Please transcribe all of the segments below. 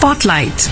Spotlight.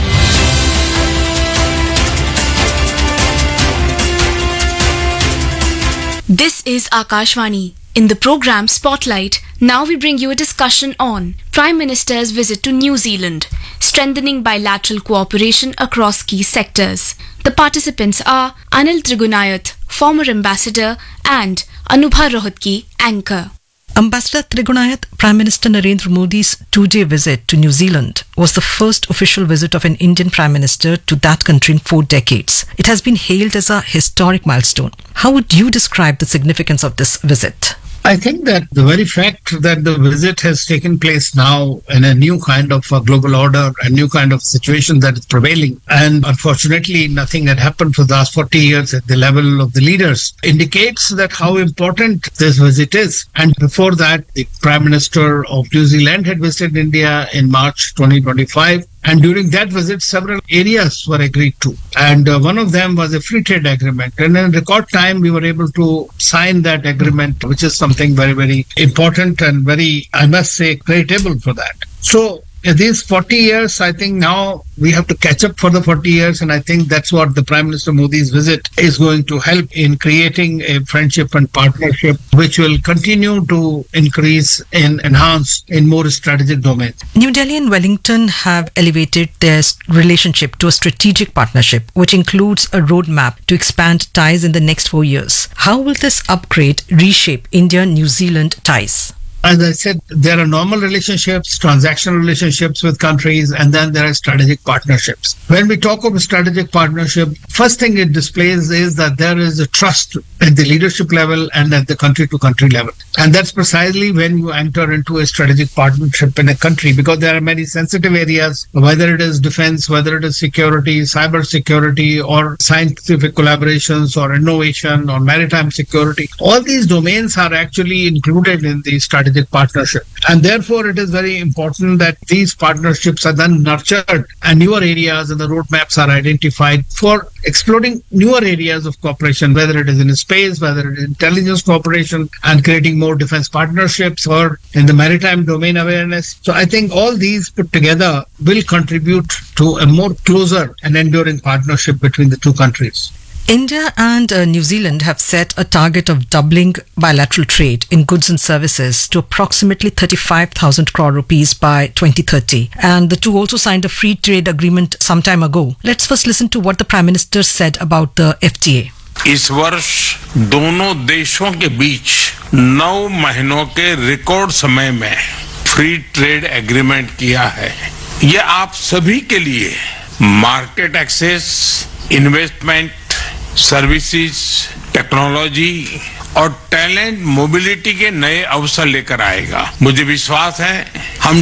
This is Akashvani. In the program Spotlight, now we bring you a discussion on Prime Minister's visit to New Zealand, strengthening bilateral cooperation across key sectors. The participants are Anil Trigunayath, former ambassador, and Anubha Rohatgi, anchor. Ambassador Trigunayath, Prime Minister Narendra Modi's two-day visit to New Zealand was the first official visit of an Indian Prime Minister to that country in 4 decades. It has been hailed as a historic milestone. How would you describe the significance of this visit? I think that the very fact that the visit has taken place now in a new kind of a global order, a new kind of situation that is prevailing, and unfortunately nothing had happened for the last 40 years at the level of the leaders, indicates that how important this visit is. And before that, the Prime Minister of New Zealand had visited India in March 2025. And during that visit, several areas were agreed to. And one of them was a free trade agreement. And in record time, we were able to sign that agreement, which is something very, very important and very, I must say, creditable for that. So these 40 years, I think now we have to catch up for the 40 years. And I think that's what the Prime Minister Modi's visit is going to help in creating a friendship and partnership, which will continue to increase and enhance in more strategic domains. New Delhi and Wellington have elevated their relationship to a strategic partnership, which includes a roadmap to expand ties in the next 4 years. How will this upgrade reshape India-New Zealand ties? As I said, there are normal relationships, transactional relationships with countries, and then there are strategic partnerships. When we talk of a strategic partnership, first thing it displays is that there is a trust at the leadership level and at the country-to-country level. And that's precisely when you enter into a strategic partnership in a country, because there are many sensitive areas, whether it is defense, whether it is security, cyber security, or scientific collaborations, or innovation, or maritime security. All these domains are actually included in the strategic partnership. And therefore, it is very important that these partnerships are then nurtured and newer areas and the roadmaps are identified for exploring newer areas of cooperation, whether it is in space, whether it is intelligence cooperation and creating more defense partnerships, or in the maritime domain awareness. So I think all these put together will contribute to a more closer and enduring partnership between the two countries. India and New Zealand have set a target of doubling bilateral trade in goods and services to approximately 35,000 crore rupees by 2030. And the two also signed a free trade agreement some time ago. Let's first listen to what the Prime Minister said about the FTA. इस वर्ष दोनों देशों के बीच 9 महीनों के record समय में free trade agreement किया है। ये आप सभी के लिए market access, investment, services, technology और टैलेंट मोबिलिटी के नए अवसर लेकर आएगा। मुझे विश्वास है हम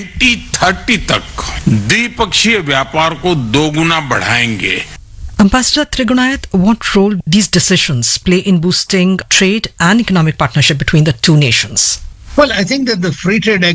2030 तक द्विपक्षीय व्यापार को 2 गुना बढ़ाएंगे। Ambassador Trigunayath, what role these decisions play in boosting trade and economic partnership between the two nations? Well, I think that the free trade